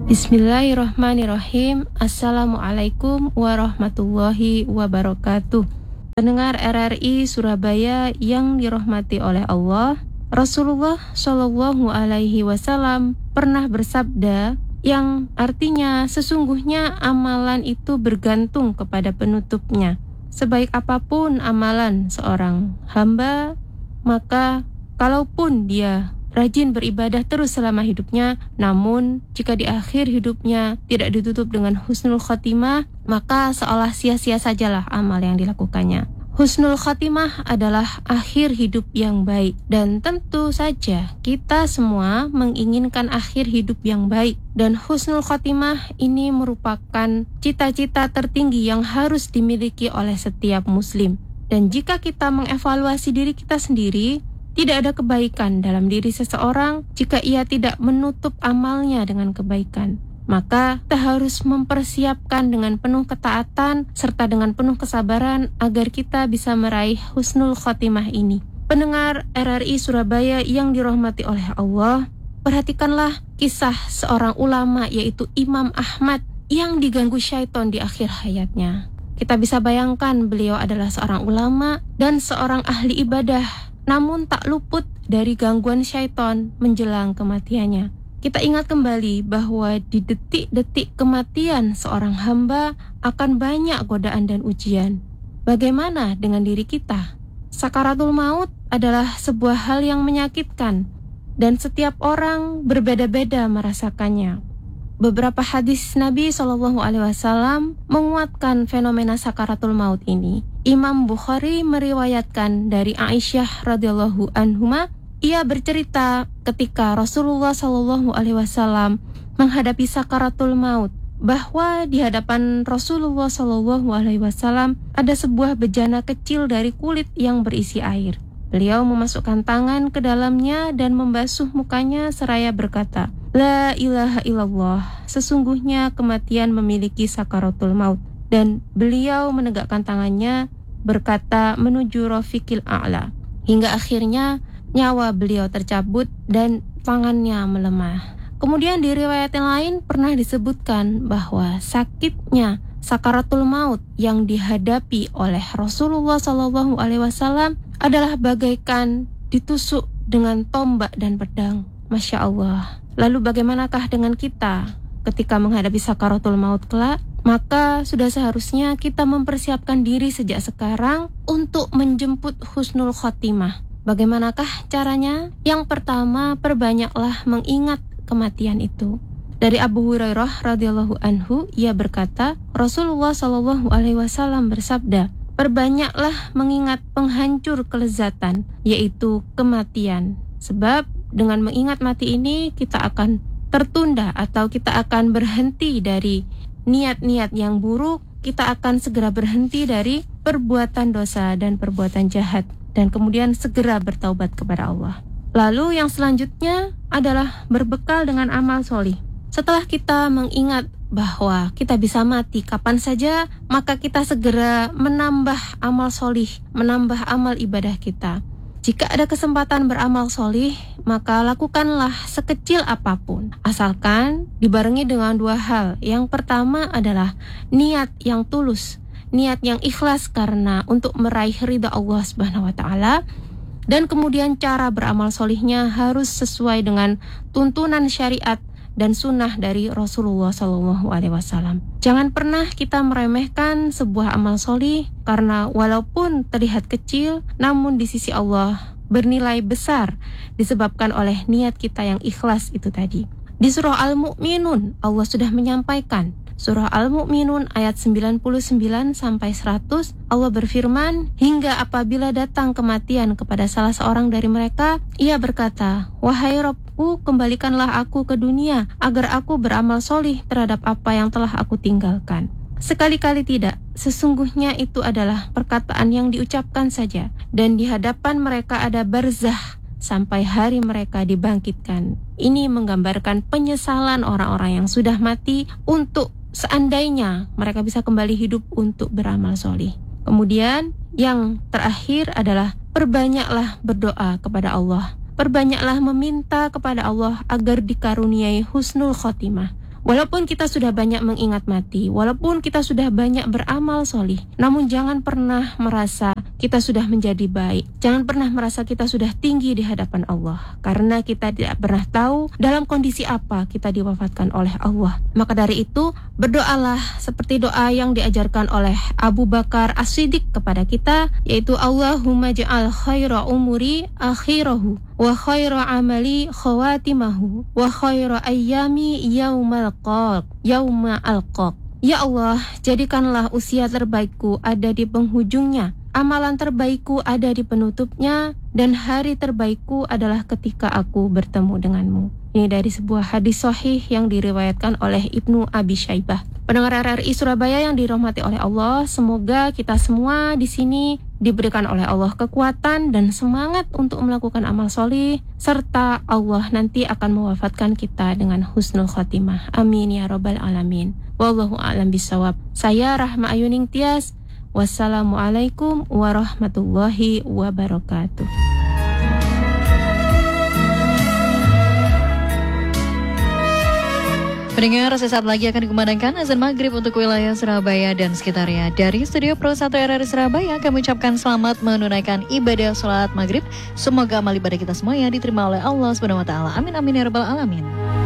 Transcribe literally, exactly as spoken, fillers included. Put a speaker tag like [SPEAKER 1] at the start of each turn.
[SPEAKER 1] Bismillahirrahmanirrahim. Assalamualaikum warahmatullahi wabarakatuh. Pendengar R R I Surabaya yang dirahmati oleh Allah, Rasulullah Shallallahu Alaihi Wasallam pernah bersabda yang artinya sesungguhnya amalan itu bergantung kepada penutupnya. Sebaik apapun amalan seorang hamba, maka kalaupun dia rajin beribadah terus selama hidupnya, namun jika di akhir hidupnya tidak ditutup dengan husnul khotimah, maka seolah sia-sia sajalah amal yang dilakukannya. Husnul khotimah adalah akhir hidup yang baik, dan tentu saja kita semua menginginkan akhir hidup yang baik, dan husnul khotimah ini merupakan cita-cita tertinggi yang harus dimiliki oleh setiap muslim. Dan jika kita mengevaluasi diri kita sendiri, tidak ada kebaikan dalam diri seseorang jika ia tidak menutup amalnya dengan kebaikan. Maka kita harus mempersiapkan dengan penuh ketaatan serta dengan penuh kesabaran agar kita bisa meraih husnul khotimah ini. Pendengar R R I Surabaya yang dirahmati oleh Allah, perhatikanlah kisah seorang ulama yaitu Imam Ahmad yang diganggu syaitan di akhir hayatnya. Kita bisa bayangkan beliau adalah seorang ulama dan seorang ahli ibadah, namun tak luput dari gangguan syaitan menjelang kematiannya. Kita ingat kembali bahwa di detik-detik kematian seorang hamba akan banyak godaan dan ujian. Bagaimana dengan diri kita? Sakaratul maut adalah sebuah hal yang menyakitkan dan setiap orang berbeda-beda merasakannya. Beberapa hadis Nabi shallallahu alaihi wasallam menguatkan fenomena sakaratul maut ini. Imam Bukhari meriwayatkan dari Aisyah radhiyallahu anhuma, ia bercerita ketika Rasulullah shallallahu alaihi wasallam menghadapi sakaratul maut, bahwa di hadapan Rasulullah shallallahu alaihi wasallam ada sebuah bejana kecil dari kulit yang berisi air. Beliau memasukkan tangan ke dalamnya dan membasuh mukanya seraya berkata, La ilaha illallah, sesungguhnya kematian memiliki sakaratul maut. Dan beliau menegakkan tangannya berkata menuju Rafiqil A'la, hingga akhirnya nyawa beliau tercabut dan tangannya melemah. Kemudian di riwayat yang lain pernah disebutkan bahwa sakitnya sakaratul maut yang dihadapi oleh Rasulullah shallallahu alaihi wasallam adalah bagaikan ditusuk dengan tombak dan pedang. Masya Allah. Lalu bagaimanakah dengan kita ketika menghadapi sakaratul maut kelak? Maka sudah seharusnya kita mempersiapkan diri sejak sekarang untuk menjemput husnul khotimah. Bagaimanakah caranya? Yang pertama, perbanyaklah mengingat kematian itu. Dari Abu Hurairah radhiyallahu anhu, ia berkata, Rasulullah shallallahu alaihi wasallam bersabda, perbanyaklah mengingat penghancur kelezatan, yaitu kematian. Sebab dengan mengingat mati ini kita akan tertunda atau kita akan berhenti dari niat-niat yang buruk, kita akan segera berhenti dari perbuatan dosa dan perbuatan jahat, dan kemudian segera bertaubat kepada Allah. Lalu yang selanjutnya adalah berbekal dengan amal solih. Setelah kita mengingat bahwa kita bisa mati kapan saja, maka kita segera menambah amal solih, menambah amal ibadah kita. Jika ada kesempatan beramal solih, maka lakukanlah sekecil apapun, asalkan dibarengi dengan dua hal. Yang pertama adalah niat yang tulus, niat yang ikhlas karena untuk meraih ridha Allah Subhanahu wa taala. Dan kemudian cara beramal solihnya harus sesuai dengan tuntunan syariat dan sunnah dari Rasulullah shallallahu alaihi wasallam. Jangan pernah kita meremehkan sebuah amal solih, karena walaupun terlihat kecil, namun di sisi Allah bernilai besar disebabkan oleh niat kita yang ikhlas itu tadi. Di surah Al-Mu'minun Allah sudah menyampaikan, surah Al-Mu'minun ayat sembilan puluh sembilan sampai seratus, Allah berfirman, hingga apabila datang kematian kepada salah seorang dari mereka, ia berkata, wahai Rabbku, kembalikanlah aku ke dunia agar aku beramal solih terhadap apa yang telah aku tinggalkan. Sekali-kali tidak, sesungguhnya itu adalah perkataan yang diucapkan saja, dan di hadapan mereka ada barzah sampai hari mereka dibangkitkan. Ini menggambarkan penyesalan orang-orang yang sudah mati untuk seandainya mereka bisa kembali hidup untuk beramal solih. Kemudian yang terakhir adalah perbanyaklah berdoa kepada Allah. Perbanyaklah meminta kepada Allah agar dikaruniai husnul khotimah. Walaupun kita sudah banyak mengingat mati, walaupun kita sudah banyak beramal solih, namun jangan pernah merasa kita sudah menjadi baik. Jangan pernah merasa kita sudah tinggi di hadapan Allah, karena kita tidak pernah tahu dalam kondisi apa kita diwafatkan oleh Allah. Maka dari itu, berdoalah seperti doa yang diajarkan oleh Abu Bakar As-Siddiq kepada kita, yaitu Allahumma ja'al khaira umuri akhirahu wa khaira amali khawatimahu wa khaira ayyami yaumal qaq yauma alqaq. Ya Allah, jadikanlah usia terbaikku ada di penghujungnya, amalan terbaikku ada di penutupnya, dan hari terbaikku adalah ketika aku bertemu denganmu. Ini dari sebuah hadis sahih yang diriwayatkan oleh Ibnu Abi Syaibah. Pendengar R R I Surabaya yang dirahmati oleh Allah, semoga kita semua di sini diberikan oleh Allah kekuatan dan semangat untuk melakukan amal solih, serta Allah nanti akan mewafatkan kita dengan husnul khotimah. Amin ya rabbal alamin. Wallahu a'lam bishawab. Saya Rahma Ayuning Tias. Wassalamualaikum warahmatullahi wabarakatuh.
[SPEAKER 2] Pendengar, sesaat lagi akan dikumandangkan azan maghrib untuk wilayah Surabaya dan sekitarnya. Dari Studio Pro satu R R I Surabaya, kami ucapkan selamat menunaikan ibadah sholat maghrib. Semoga amal ibadah kita semuanya diterima oleh Allah subhanahu wa taala. Amin amin ya rabbal alamin.